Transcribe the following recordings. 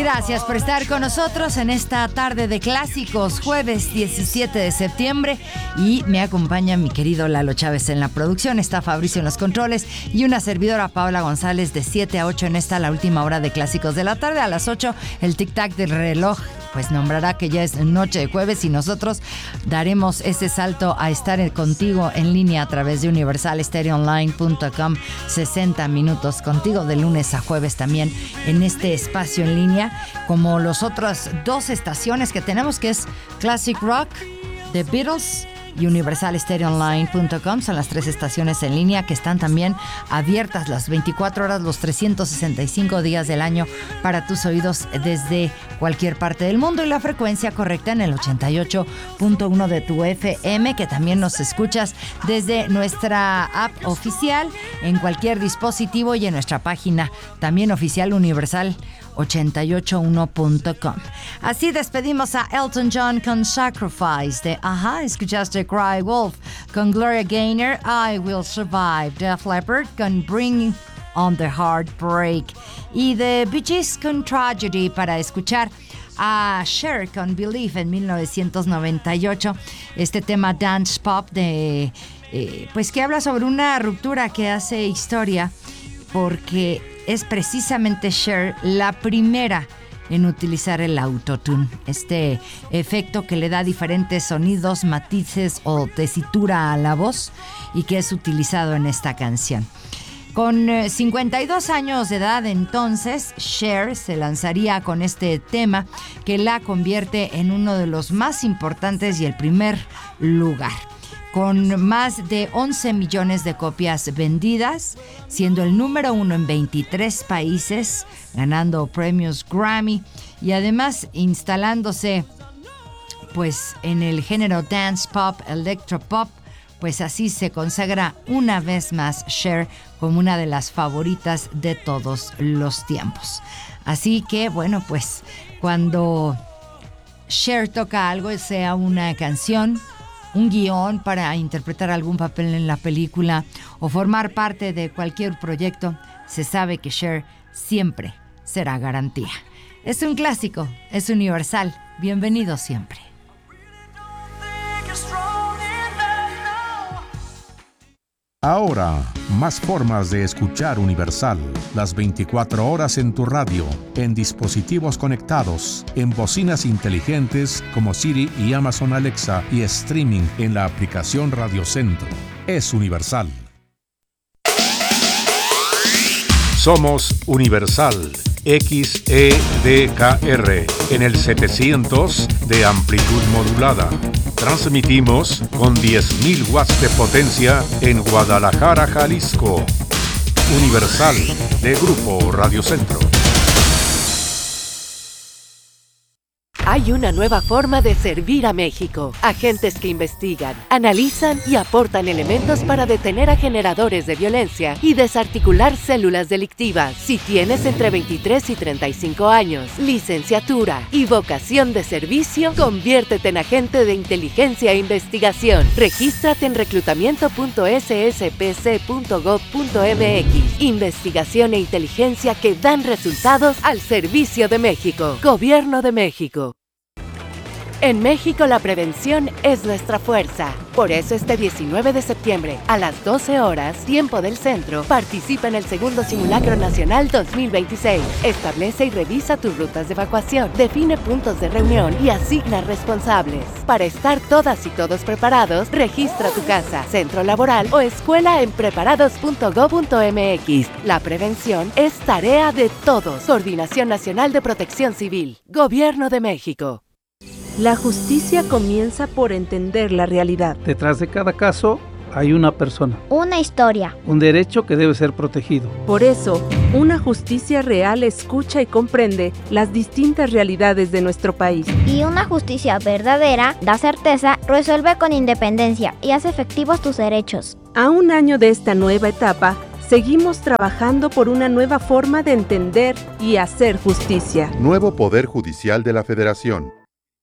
Gracias por estar con nosotros en esta tarde de clásicos, jueves 17 de septiembre. Y me acompaña mi querido Lalo Chávez en la producción, está Fabricio en los controles y una servidora Paola González de 7 a 8 en esta, la última hora de clásicos de la tarde. A las 8 el tic-tac del reloj pues nombrará que ya es noche de jueves y nosotros daremos ese salto a estar contigo en línea a través de universalstereoonline.com. 60 minutos contigo de lunes a jueves también en este espacio en línea, como los otros dos estaciones que tenemos, que es Classic Rock, The Beatles y universalstereoonline.com. Son las tres estaciones en línea que están también abiertas las 24 horas, los 365 días del año para tus oídos desde cualquier parte del mundo, y la frecuencia correcta en el 88.1 de tu FM, que también nos escuchas desde nuestra app oficial en cualquier dispositivo y en nuestra página también oficial universal881.com. Así despedimos a Elton John con Sacrifice de Aha. Escuchaste Cry Wolf con Gloria Gaynor, I Will Survive. Def Leppard con Bring on the Heartbreak, y The Bee Gees con Tragedy, para escuchar a Cher con Believe en 1998. Este tema dance pop de pues que habla sobre una ruptura que hace historia, porque es precisamente Cher la primera en utilizar el autotune, este efecto que le da diferentes sonidos, matices o tesitura a la voz, y que es utilizado en esta canción. Con 52 años de edad entonces, Cher se lanzaría con este tema que la convierte en uno de los más importantes y el primer lugar, con más de 11 millones de copias vendidas, siendo el número 1 en 23 países, ganando premios Grammy y además instalándose pues en el género dance pop, electropop. Pues así se consagra una vez más Cher como una de las favoritas de todos los tiempos. Así que bueno, pues cuando Cher toca algo, sea una canción, un guión para interpretar algún papel en la película o formar parte de cualquier proyecto, se sabe que Cher siempre será garantía. Es un clásico, es universal. Bienvenido siempre. Ahora, más formas de escuchar Universal. Las 24 horas en tu radio, en dispositivos conectados, en bocinas inteligentes como Siri y Amazon Alexa, y streaming en la aplicación Radio Centro. Es Universal. Somos Universal XEDKR en el 700 de amplitud modulada. Transmitimos con 10.000 watts de potencia en Guadalajara, Jalisco. Universal, de Grupo Radio Centro. Hay una nueva forma de servir a México. Agentes que investigan, analizan y aportan elementos para detener a generadores de violencia y desarticular células delictivas. Si tienes entre 23 y 35 años, licenciatura y vocación de servicio, conviértete en agente de inteligencia e investigación. Regístrate en reclutamiento.sspc.gov.mx. Investigación e inteligencia que dan resultados al servicio de México. Gobierno de México. En México la prevención es nuestra fuerza. Por eso este 19 de septiembre, a las 12 horas, tiempo del centro, participa en el segundo Simulacro Nacional 2026. Establece y revisa tus rutas de evacuación, define puntos de reunión y asigna responsables. Para estar todas y todos preparados, registra tu casa, centro laboral o escuela en preparados.gov.mx. La prevención es tarea de todos. Coordinación Nacional de Protección Civil. Gobierno de México. La justicia comienza por entender la realidad. Detrás de cada caso hay una persona. Una historia. Un derecho que debe ser protegido. Por eso, una justicia real escucha y comprende las distintas realidades de nuestro país. Y una justicia verdadera da certeza, resuelve con independencia y hace efectivos tus derechos. A un año de esta nueva etapa, seguimos trabajando por una nueva forma de entender y hacer justicia. Nuevo Poder Judicial de la Federación.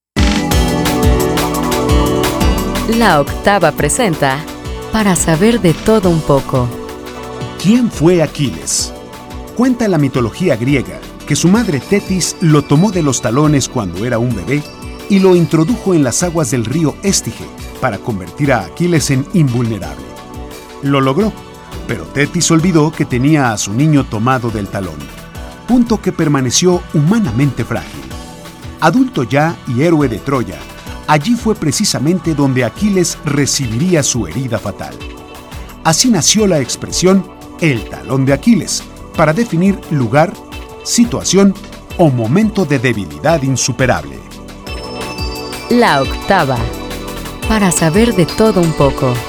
La Octava presenta Para saber de todo un poco. ¿Quién fue Aquiles? Cuenta en la mitología griega que su madre Tetis lo tomó de los talones cuando era un bebé y lo introdujo en las aguas del río Estige para convertir a Aquiles en invulnerable. Lo logró, pero Tetis olvidó que tenía a su niño tomado del talón, punto que permaneció humanamente frágil. Adulto ya y héroe de Troya, allí fue precisamente donde Aquiles recibiría su herida fatal. Así nació la expresión el talón de Aquiles, para definir lugar, situación o momento de debilidad insuperable. La octava. Para saber de todo un poco.